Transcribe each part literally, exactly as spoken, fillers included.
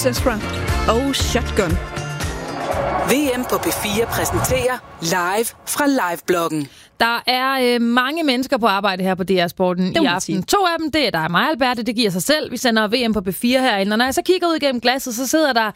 Ancestra og Shotgun. V M på P fire præsenterer live fra Livebloggen. Der er øh, mange mennesker på arbejde her på D R Sporten i aften. Sige. To af dem, det er dig og mig, Alberte, det giver sig selv. Vi sender V M på P fire herinde, og når jeg så kigger ud igennem glasset, så sidder der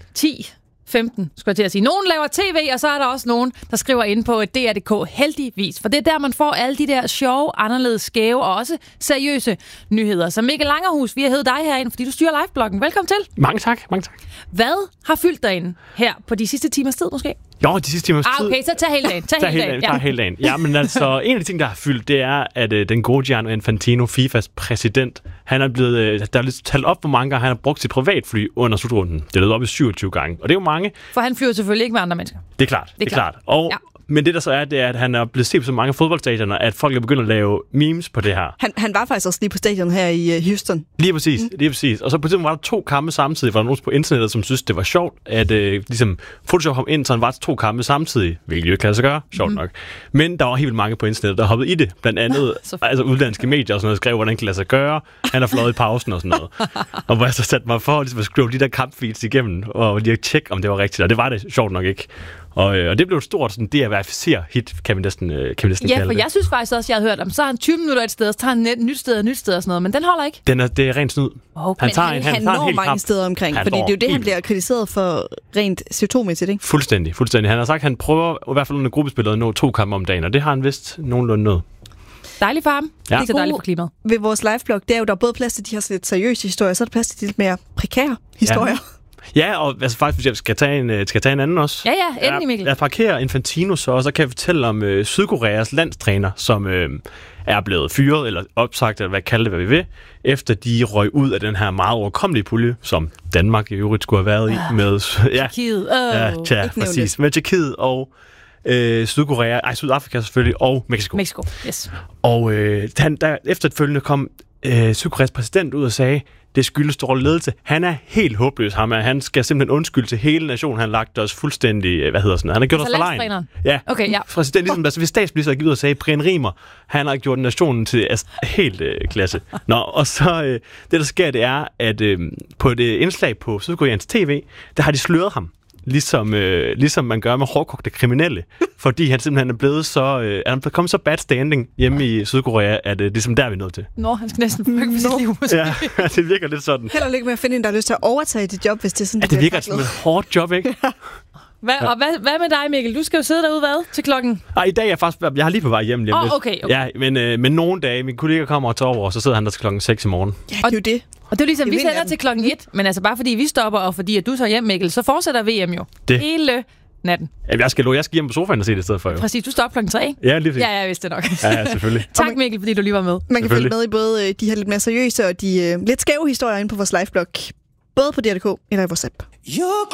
ti femten, skulle jeg til at sige. Nogen laver tv, og så er der også nogen, der skriver ind på D R punktum d k, heldigvis. For det er der, man får alle de der sjove, anderledes skæve og også seriøse nyheder. Så Mikkel Langerhus, vi har heddet dig herinde, fordi du styrer Livebloggen. Velkommen til. Mange tak, mange tak. Hvad har fyldt dig ind her på de sidste timers tid, måske? Jo, de sidste timers tid. Ah, okay, så tag hele dagen. Tag, tag hele dagen. dagen. Ja. Tag hele dagen. Ja, men altså, en af de ting, der har fyldt, det er, at uh, den gode Gianni Infantino, Fifas præsident, han er blevet, uh, der er lidt talt op, hvor mange gange han har brugt sit privatfly under slutrunden. Det er løbet op i syvogtyve gange, og det er jo mange. For han flyver selvfølgelig ikke med andre mennesker. Det er klart, det er, det er klart. klart. Og ja. Men det der så er, det er, at han er blevet set på så mange fodboldstadioner, at folk er begyndt at lave memes på det her. Han, han var faktisk også lige på stadion her i uh, Houston. Lige præcis, mm. lige præcis. Og så på det var der to kampe samtidig, var der nogen på internettet, som synes det var sjovt, at øh, ligesom Photoshop kom ind, så han var to kampe samtidig, hvilket jo ikke kan sig gøre, sjovt mm. nok. Men der var helt vildt mange på internettet, der hoppede i det. Blandt andet altså udlandske medier og sådan noget, skrev, hvordan det kan lade sig gøre. Han har fløjet i pausen og sådan noget. Og hvor jeg så satte mig for ligesom, at skrive de der kampfeeds igennem, og lige at tjekke, om det var rigtigt. Og det var det sjovt nok ikke. Og, øh, og det blev et stort sådan, D R verificer-hit, kan vi næsten, øh, kan vi næsten ja, kalde det. Ja, for jeg synes faktisk også, jeg har hørt om, så har han tyve minutter et sted, og så tager han et nyt sted og nyt sted og sådan noget, men den holder ikke. Den er, det er rent snyd. Okay. Han, tager en, han, han når en mange kamp. Steder omkring, han fordi det er jo det, han bliver kritiseret for rent C O to-mæssigt, ikke? Fuldstændig, fuldstændig. Han har sagt, at han prøver i hvert fald under gruppespillet at nå to kampe om dagen, og det har han vist nogenlunde nået. Dejlig for ham. Ja. Det er dejligt for klimaet. Ved vores liveblog, det er jo, der er både plads til de her lidt seriøse historier, så er der plads til de lidt mere prekære historier. Ja. Ja, og altså faktisk, hvis jeg skal tage en, skal tage en anden også. Ja, ja, endelig, Mikkel. Jeg, jeg parkerer Infantino så, og så kan jeg fortælle om øh, Sydkoreas landstræner, som øh, er blevet fyret, eller opsagt, eller hvad kalde det, hvad vi vil, efter de røg ud af den her meget overkommelige pulje, som Danmark i øvrigt skulle have været i, uh, med... Ja, Tjekkiet. Oh, ja, tja, præcis. Med Tjekkiet og øh, Sydkorea, ej, Sydafrika selvfølgelig, og Mexico. Mexico, yes. Og øh, han, der efterfølgende kom øh, Sydkoreas præsident ud og sagde, det skyldes dårlig ledelse. Han er helt håbløs, ham. Han skal simpelthen undskylde til hele nationen. Han har lagt os fuldstændig, hvad hedder sådan noget. Han har gjort altså os for legen. Ja. Okay, ja. Præsident, ligesom, altså, hvis statsminister gik ud og sagde, Brian Rimer, han har gjort nationen til altså, helt øh, klasse. Nå, og så øh, det, der sker, det er, at øh, på et indslag på Sydkoreans tv, der har de sløret ham. Ligesom, øh, ligesom man gør med hårdkogte kriminelle. Fordi han simpelthen er blevet så... Øh, han er kommet så bad standing hjemme i Sydkorea, at øh, det er som der, vi er nødt til. Nå, han skal næsten frygte for sit liv, måske. Ja, det virker lidt sådan. Held og lykke med at finde en, der har lyst til at overtage dit job, hvis det er sådan, ja, det virker som et hårdt job, ikke? Hvad, og hvad, hvad med dig, Mikkel? Du skal jo sidde derude, hvad? Til klokken? Nej, i dag er jeg faktisk... Jeg har lige på vej hjem lige om lidt. Oh, okay, okay. Ja, men, øh, men nogle dage, mine kolleger kommer og tager over, og så sidder han der til klokken seks i morgen. Ja, det er jo det. Og det er ligesom, det vi sender til klokken et, men altså bare fordi vi stopper, og fordi at du tager hjem, Mikkel, så fortsætter V M jo. Det. Hele natten. Ja, jeg skal, jeg skal hjem på sofaen og se det i stedet for. Jo. Præcis, du stopper klokken tre. Ja, lige præcis. Ja, jeg vidste det nok. Ja, ja, selvfølgelig. Tak, Mikkel, fordi du lige var med. Man kan følge med i både øh, de her lidt mere seriøse og de øh, lidt skæve historier inde på vores liveblog. Både på D R punktum d k eller i vores app.